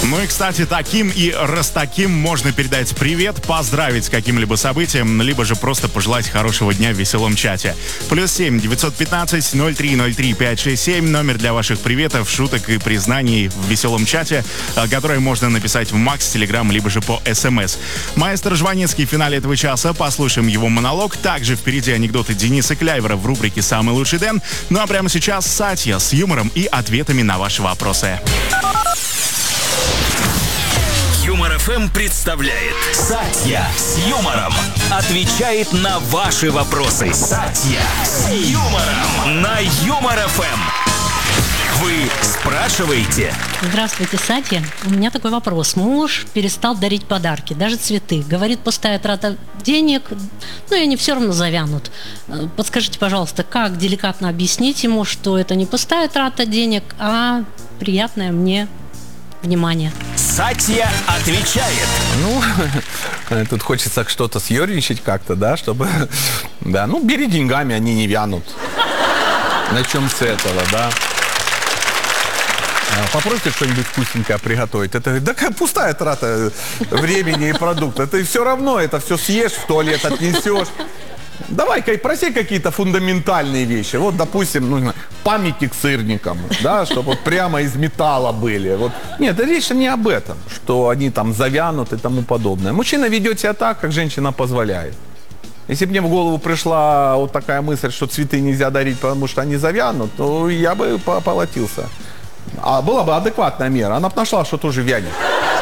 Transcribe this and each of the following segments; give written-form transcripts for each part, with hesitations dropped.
Ну и, кстати, таким и раз таким можно передать привет, поздравить с каким-либо событием, либо же просто пожелать хорошего дня в веселом чате. +7 915 0303 567, номер для ваших приветов, шуток и признаний в веселом чате, который можно написать в Макс, Телеграм, либо же по СМС. Маэстро Жванецкий в финале этого часа, послушаем его монолог. Также впереди анекдоты Дениса Кляйвера в рубрике «Самый лучший Дэн». Ну а прямо сейчас Сатья с юмором и ответами на ваши вопросы. Юмор ФМ представляет Сатья с юмором. Отвечает на ваши вопросы. Сатья с юмором на Юмор ФМ. Вы спрашиваете? Здравствуйте, Сатья. У меня такой вопрос. Муж перестал дарить подарки, даже цветы. Говорит, пустая трата денег, но и они все равно завянут. Подскажите, пожалуйста, как деликатно объяснить ему, что это не пустая трата денег, а приятное мне внимание? Сатья отвечает. Ну, тут хочется что-то съерничать как-то, да, чтобы... Да, ну, бери деньгами, они не вянут. Начнем с этого, да. Попросите что-нибудь вкусненькое приготовить. Это да, пустая трата времени и продукта. Ты все равно это все съешь, в туалет отнесешь. Давай-ка проси какие-то фундаментальные вещи. Вот, допустим, нужно памятник сырникам, да, чтобы вот прямо из металла были. Вот. Нет, речь не об этом, что они там завянут и тому подобное. Мужчина ведет себя так, как женщина позволяет. Если бы мне в голову пришла вот такая мысль, что цветы нельзя дарить, потому что они завянут, то я бы пополотился. А была бы адекватная мера. Она бы нашла, что тоже вянет.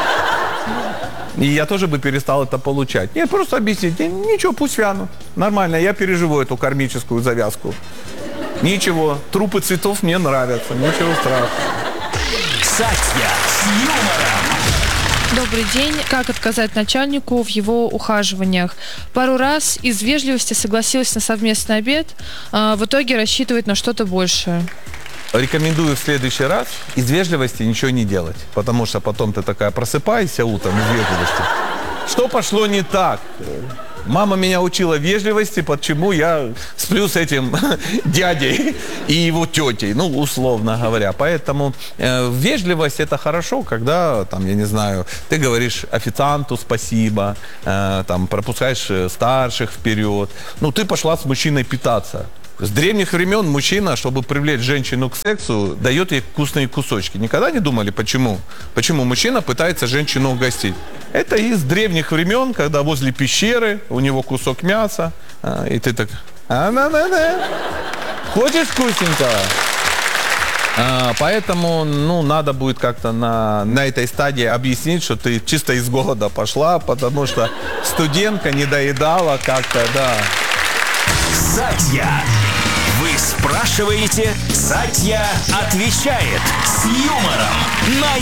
И я тоже бы перестал это получать. Нет, просто объяснить. Ничего, пусть вянут. Нормально, я переживу эту кармическую завязку. Ничего, трупы цветов мне нравятся. Ничего страшного. Сатья с юмором. Добрый день. Как отказать начальнику в его ухаживаниях? Пару раз из вежливости согласилась на совместный обед, в итоге рассчитывает на что-то большее. Рекомендую в следующий раз из вежливости ничего не делать. Потому что потом ты такая просыпаешься утром из вежливости. Что пошло не так? Мама меня учила вежливости, почему я сплю с этим дядей и его тетей, ну, условно говоря. Поэтому вежливость это хорошо, когда, там, я не знаю, ты говоришь официанту спасибо, там, пропускаешь старших вперед. Ну, ты пошла с мужчиной питаться. С древних времен мужчина, чтобы привлечь женщину к сексу, дает ей вкусные кусочки. Никогда не думали, почему? Почему мужчина пытается женщину угостить? Это из древних времен, когда возле пещеры у него кусок мяса, и ты так... Хочешь вкусненького? Поэтому, ну, надо будет как-то на этой стадии объяснить, что ты чисто из голода пошла, потому что студентка не доедала как-то, да. Сатья. Вы спрашиваете, Сатья отвечает с юмором на